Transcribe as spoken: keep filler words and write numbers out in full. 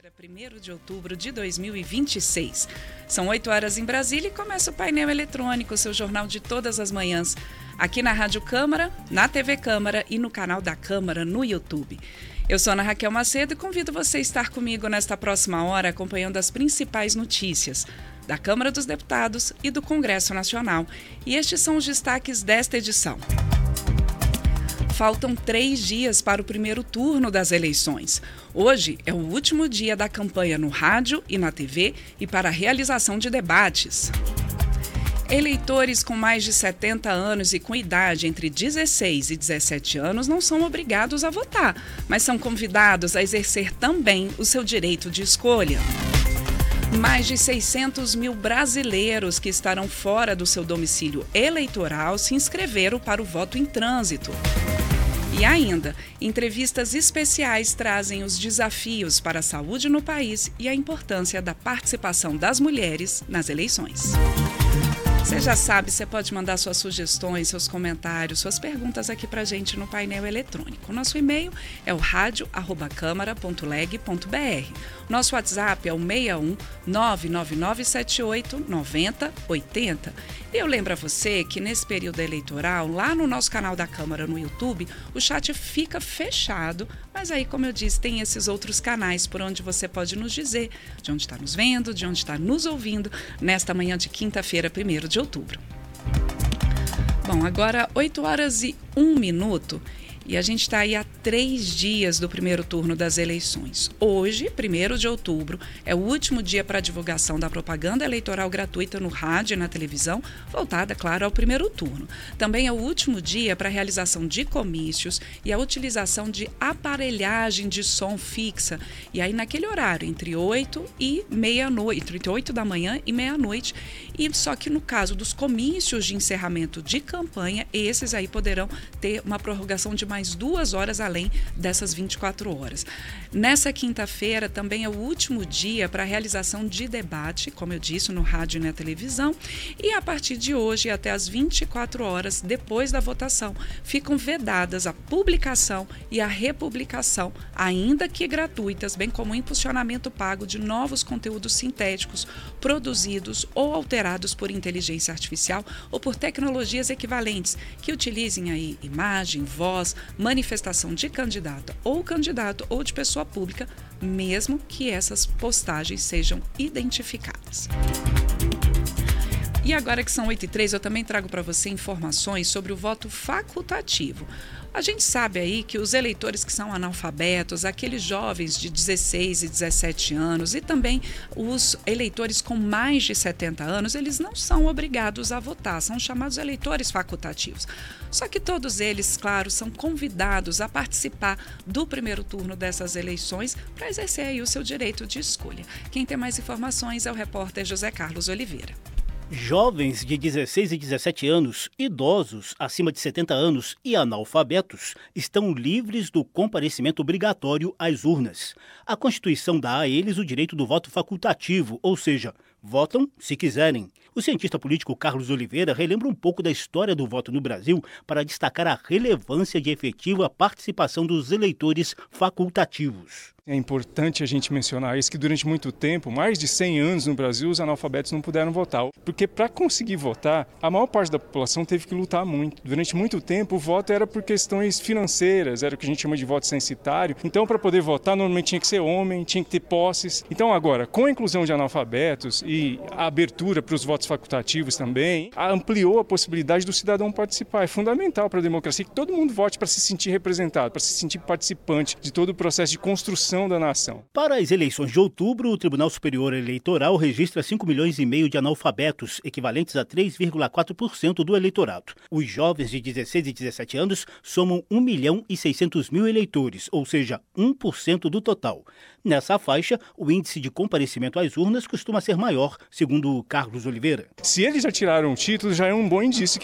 primeiro de outubro de dois mil e vinte e seis. São oito horas em Brasília e começa o painel eletrônico, seu jornal de todas as manhãs, aqui na Rádio Câmara, na T V Câmara e no canal da Câmara no YouTube. Eu sou Ana Raquel Macedo e convido você a estar comigo nesta próxima hora acompanhando as principais notícias da Câmara dos Deputados e do Congresso Nacional. E estes são os destaques desta edição. Faltam três dias para o primeiro turno das eleições. Hoje é o último dia da campanha no rádio e na T V e para a realização de debates. Eleitores com mais de setenta anos e com idade entre dezesseis e dezessete anos não são obrigados a votar, mas são convidados a exercer também o seu direito de escolha. Mais de seiscentos mil brasileiros que estarão fora do seu domicílio eleitoral se inscreveram para o voto em trânsito. E ainda, entrevistas especiais trazem os desafios para a saúde no país e a importância da participação das mulheres nas eleições. Você já sabe, você pode mandar suas sugestões, seus comentários, suas perguntas aqui para a gente no painel eletrônico. Nosso e-mail é o rádio arroba câmara ponto leg ponto br. Nosso WhatsApp é o seis um nove nove nove sete oito nove zero oito zero. E eu lembro a você que nesse período eleitoral, lá no nosso canal da Câmara no YouTube, o chat fica fechado, mas aí, como eu disse, tem esses outros canais por onde você pode nos dizer de onde está nos vendo, de onde está nos ouvindo, nesta manhã de quinta-feira, primeiro de outubro. Bom, agora oito horas e um minuto. E a gente está aí há três dias do primeiro turno das eleições. Hoje, primeiro de outubro, é o último dia para a divulgação da propaganda eleitoral gratuita no rádio e na televisão, voltada, claro, ao primeiro turno. Também é o último dia para a realização de comícios e a utilização de aparelhagem de som fixa. E aí, naquele horário, entre oito e meia-noite, entre oito da manhã e meia-noite. E só que no caso dos comícios de encerramento de campanha, esses aí poderão ter uma prorrogação de mais mais duas horas além dessas vinte e quatro horas. Nessa quinta-feira também é o último dia para a realização de debate, como eu disse, no rádio e na televisão, e a partir de hoje até as vinte e quatro horas depois da votação, ficam vedadas a publicação e a republicação, ainda que gratuitas, bem como o impulsionamento pago de novos conteúdos sintéticos produzidos ou alterados por inteligência artificial ou por tecnologias equivalentes que utilizem aí imagem, voz, manifestação de candidato ou candidato ou de pessoa pública, mesmo que essas postagens sejam identificadas. E agora que são oito e três, eu também trago para você informações sobre o voto facultativo. A gente sabe aí que os eleitores que são analfabetos, aqueles jovens de dezesseis e dezessete anos e também os eleitores com mais de setenta anos, eles não são obrigados a votar, são chamados eleitores facultativos. Só que todos eles, claro, são convidados a participar do primeiro turno dessas eleições para exercer aí o seu direito de escolha. Quem tem mais informações é o repórter José Carlos Oliveira. Jovens de dezesseis e dezessete anos, idosos acima de setenta anos e analfabetos estão livres do comparecimento obrigatório às urnas. A Constituição dá a eles o direito do voto facultativo, ou seja, votam se quiserem. O cientista político Carlos Oliveira relembra um pouco da história do voto no Brasil para destacar a relevância de efetiva participação dos eleitores facultativos. É importante a gente mencionar isso, que durante muito tempo, mais de cem anos no Brasil, os analfabetos não puderam votar. Porque para conseguir votar, a maior parte da população teve que lutar muito. Durante muito tempo, o voto era por questões financeiras, era o que a gente chama de voto censitário. Então, para poder votar, normalmente tinha que ser homem, tinha que ter posses. Então, agora, com a inclusão de analfabetos e a abertura para os votos facultativos também, ampliou a possibilidade do cidadão participar. É fundamental para a democracia que todo mundo vote para se sentir representado, para se sentir participante de todo o processo de construção da nação. Para as eleições de outubro, o Tribunal Superior Eleitoral registra cinco milhões e meio de analfabetos, equivalentes a três vírgula quatro por cento do eleitorado. Os jovens de dezesseis e dezessete anos somam um milhão e seiscentos mil eleitores, ou seja, um por cento do total. Nessa faixa, o índice de comparecimento às urnas costuma ser maior, segundo Carlos Oliveira. Se eles já tiraram o título, já é um bom indício que